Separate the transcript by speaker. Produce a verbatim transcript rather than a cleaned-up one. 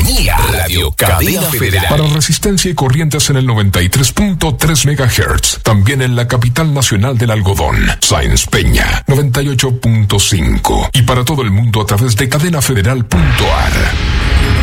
Speaker 1: sintonía. Radio Cadena Federal.
Speaker 2: Para resistencia y corrientes en el noventa y tres punto tres megahertz. También en la capital nacional del algodón, Sáenz Peña, noventa y ocho punto cinco. Y para todo el mundo a través de cadena federal punto a r.